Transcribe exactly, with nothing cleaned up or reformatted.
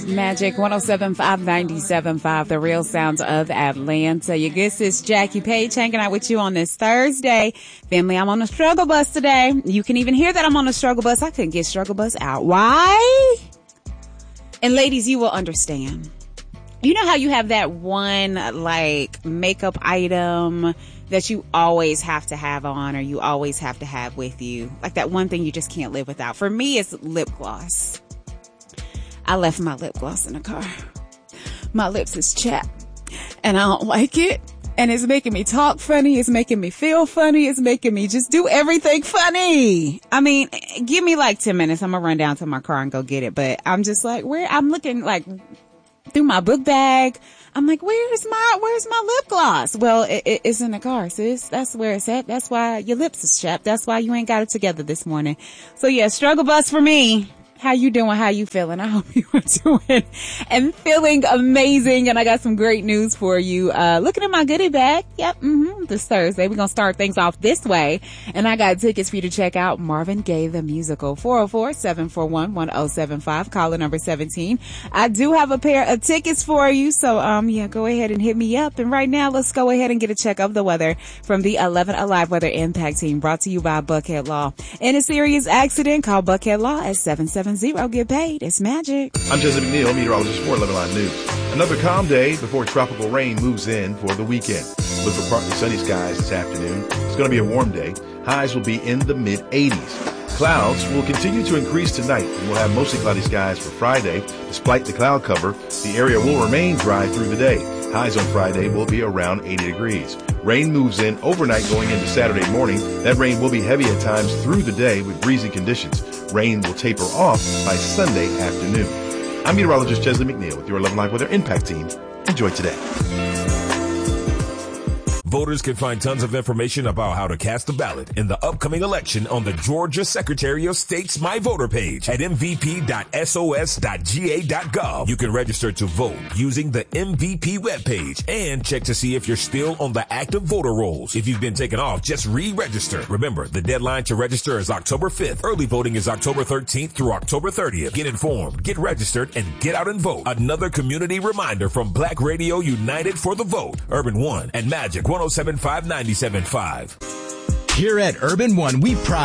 Magic one oh seven point five, ninety-seven point five, the real sounds of Atlanta. Your good sis Jackie Page hanging out with you on this Thursday. Family, I'm on the struggle bus today. You can even hear that I'm on the struggle bus. I couldn't get struggle bus out. Why? And ladies, you will understand. You know how you have that one like makeup item that you always have to have on or you always have to have with you? Like that one thing you just can't live without. For me, it's lip gloss. I left my lip gloss in the car. My lips is chapped and I don't like it. And it's making me talk funny. It's making me feel funny. It's making me just do everything funny. I mean, give me like ten minutes. I'm going to run down to my car and go get it. But I'm just like, where I'm looking like through my book bag. I'm like, where's my, where's my lip gloss? Well, it, it, it's in the car, sis. That's where it's at. That's why your lips is chapped. That's why you ain't got it together this morning. So yeah, struggle bus for me. How you doing? How you feeling? I hope you are doing and feeling amazing. And I got some great news for you. Uh, looking at my goodie bag. Yep. Mm-hmm. This Thursday, we're going to start things off this way. And I got tickets for you to check out Marvin Gaye, the musical. four oh four, seven four one, one oh seven five. Caller number seventeen. I do have a pair of tickets for you. So, um, yeah, go ahead and hit me up. And right now, let's go ahead and get a check of the weather from the eleven Alive Weather Impact Team, brought to you by Buckhead Law. In a serious accident, call Buckhead Law at seven seven zero. Get paid. It's magic. I'm Jesse McNeil, meteorologist for eleven Line News. Another calm day before tropical rain moves in for the weekend. Look for partly sunny skies this afternoon. It's going to be a warm day. Highs will be in the mid eighties. Clouds will continue to increase tonight, and we'll have mostly cloudy skies for Friday. Despite the cloud cover, the area will remain dry through the day. Highs on Friday will be around eighty degrees. Rain moves in overnight going into Saturday morning. That rain will be heavy at times through the day with breezy conditions. Rain will taper off by Sunday afternoon. I'm meteorologist Chesley McNeil with your eleven Live Weather Impact Team. Enjoy today. Voters can find tons of information about how to cast a ballot in the upcoming election on the Georgia Secretary of State's My Voter page at m v p dot s o s dot g a dot gov. You can register to vote using the M V P webpage and check to see if you're still on the active voter rolls. If you've been taken off, just re-register. Remember, the deadline to register is October fifth. Early voting is October thirteenth through October thirtieth. Get informed, get registered, and get out and vote. Another community reminder from Black Radio United for the Vote, Urban One, and Magic one oh seven point five, ninety-seven point five. Here at Urban One, we pride